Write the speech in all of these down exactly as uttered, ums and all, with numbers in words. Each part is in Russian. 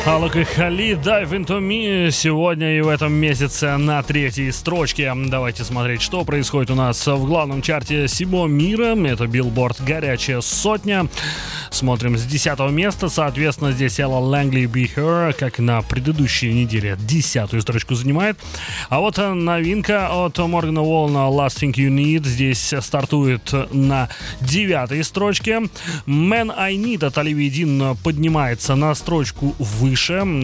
Алок и Хали, Dive Into Me сегодня и в этом месяце на третьей строчке. Давайте смотреть, что происходит у нас в главном чарте всего мира. Это Billboard «Горячая сотня». Смотрим с десятого места. Соответственно, здесь Элла Лэнгли «Be Her», как и на предыдущей неделе, десятую строчку занимает. А вот новинка от Моргана Уоллена «Last Thing You Need» здесь стартует на девятой строчке. «Man I Need» от Оливии Дин поднимается на строчку выше.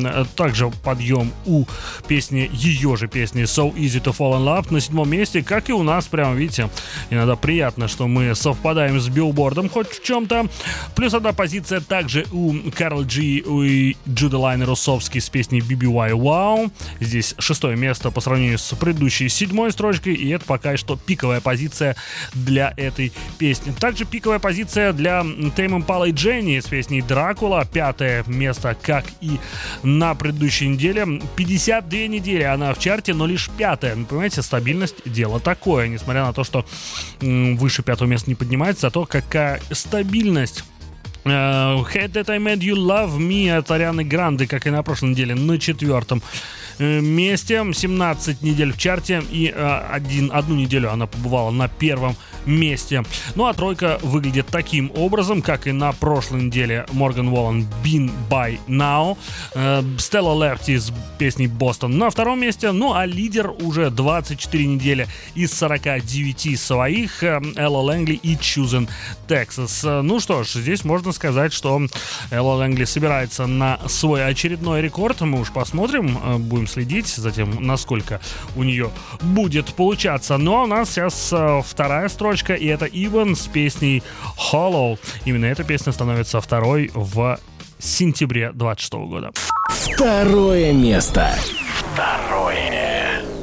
Также подъем у песни, ее же песни «So Easy to Fall in Love» на седьмом месте, как и у нас. Прямо, видите, иногда приятно, что мы совпадаем с билбордом хоть в чем-то. Плюс одна позиция также у Карл Джи и Джудалайн Русовский с песней «би би уай Wow». Здесь шестое место по сравнению с предыдущей седьмой строчкой, и это пока что пиковая позиция для этой песни. Также пиковая позиция для Тейм Импала и Дженни с песней «Дракула». Пятое место, как и на предыдущей неделе. пятьдесят две недели она в чарте, но лишь пятая. Вы понимаете, стабильность — дело такое. Несмотря на то, что м, выше пятого места не поднимается, зато какая стабильность. Uh, Hate That I Made You Love Me от Арианы Гранде, как и на прошлой неделе, на четвертом uh, месте. семнадцать недель в чарте, и uh, один, одну неделю она побывала на первом месте. Ну а тройка выглядит таким образом, как и на прошлой неделе. Морган Уоллен «Been By Now», Стелла Лефти с песней «Бостон» на втором месте. Ну а лидер уже двадцать четыре недели из сорока девяти своих, Элла Лэнгли и «Choosing Texas». Ну что ж, здесь можно сказать, что Элла Лэнгли собирается на свой очередной рекорд. Мы уж посмотрим, будем следить за тем, насколько у нее будет получаться. Ну а у нас сейчас вторая строчка, и это Иван с песней «Hollow». Именно эта песня становится второй в сентябре двадцать шестого года. Второе место. Второе.